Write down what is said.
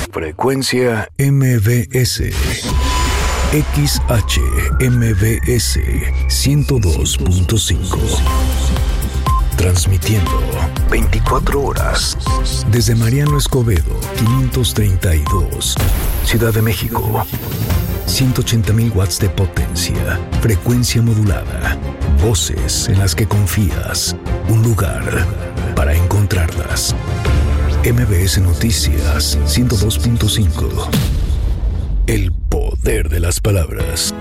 Frecuencia MBS. XHMBS 102.5. Transmitiendo 24 horas desde Mariano Escobedo 532, Ciudad de México. 180,000 watts de potencia, frecuencia modulada, voces en las que confías, un lugar para encontrarlas. MBS Noticias 102.5. El poder de las palabras.